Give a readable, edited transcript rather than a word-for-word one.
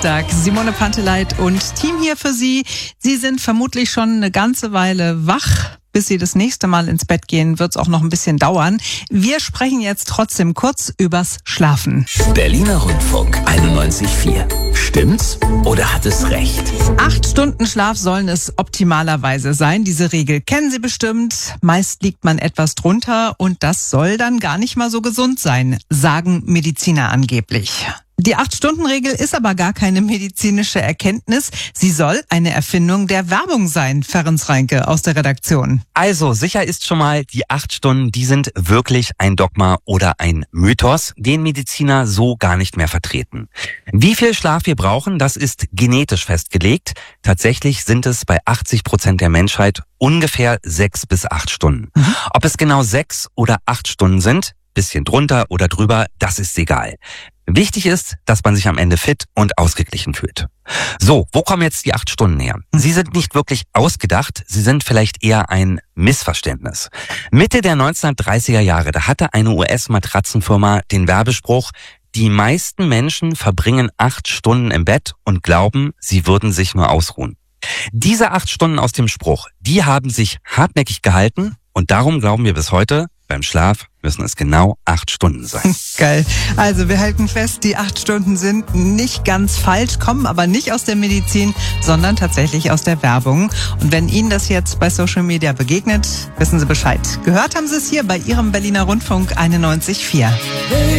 Tag. Simone Panteleit und Team hier für Sie. Sie sind vermutlich schon eine ganze Weile wach. Bis Sie das nächste Mal ins Bett gehen, wird es auch noch ein bisschen dauern. Wir sprechen jetzt trotzdem kurz übers Schlafen. Berliner Rundfunk 91,4. Stimmt's oder hat es recht? 8 Stunden Schlaf sollen es optimalerweise sein. Diese Regel kennen Sie bestimmt. Meist liegt man etwas drunter und das soll dann gar nicht mal so gesund sein, sagen Mediziner angeblich. Die 8-Stunden-Regel ist aber gar keine medizinische Erkenntnis. Sie soll eine Erfindung der Werbung sein, Ferenc Reinke aus der Redaktion. Also sicher ist schon mal, die 8 Stunden, die sind wirklich ein Dogma oder ein Mythos, den Mediziner so gar nicht mehr vertreten. Wie viel Schlaf wir brauchen, das ist genetisch festgelegt. Tatsächlich sind es bei 80% der Menschheit ungefähr 6 bis 8 Stunden. Ob es genau 6 oder 8 Stunden sind, bisschen drunter oder drüber, das ist egal. Wichtig ist, dass man sich am Ende fit und ausgeglichen fühlt. So, wo kommen jetzt die 8 Stunden her? Sie sind nicht wirklich ausgedacht, sie sind vielleicht eher ein Missverständnis. Mitte der 1930er Jahre, da hatte eine US-Matratzenfirma den Werbespruch: Die meisten Menschen verbringen 8 Stunden im Bett und glauben, sie würden sich nur ausruhen. Diese 8 Stunden aus dem Spruch, die haben sich hartnäckig gehalten und darum glauben wir bis heute, beim Schlaf müssen es genau 8 Stunden sein. Geil. Also wir halten fest, die 8 Stunden sind nicht ganz falsch, kommen aber nicht aus der Medizin, sondern tatsächlich aus der Werbung. Und wenn Ihnen das jetzt bei Social Media begegnet, wissen Sie Bescheid. Gehört haben Sie es hier bei Ihrem Berliner Rundfunk 91,4.